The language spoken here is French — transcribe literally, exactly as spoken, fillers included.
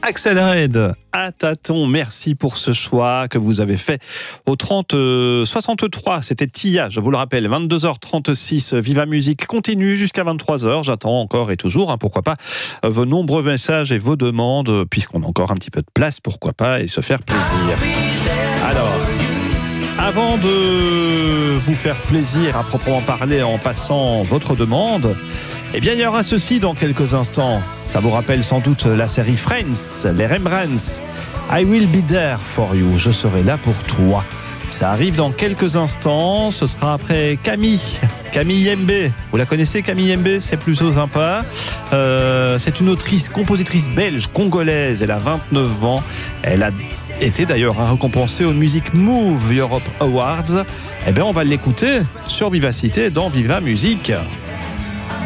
Axel Red, à tâtons, merci pour ce choix que vous avez fait au trente soixante-trois. C'était Tia, je vous le rappelle, vingt-deux heures trente-six. Viva Musique continue jusqu'à vingt-trois heures. J'attends encore et toujours, hein, pourquoi pas, vos nombreux messages et vos demandes, puisqu'on a encore un petit peu de place, pourquoi pas, et se faire plaisir. Alors, avant de vous faire plaisir à proprement parler en passant votre demande, eh bien, il y aura ceci dans quelques instants. Ça vous rappelle sans doute la série Friends, les Rembrandts. I will be there for you. Je serai là pour toi. Ça arrive dans quelques instants. Ce sera après Camille. Camille Yembe. Vous la connaissez, Camille Yembe? C'est plutôt sympa. Euh, c'est une autrice, compositrice belge, congolaise. Elle a vingt-neuf ans. Elle a été d'ailleurs récompensée aux Music Move Europe Awards. Eh bien, on va l'écouter sur Vivacité dans Viva Musique.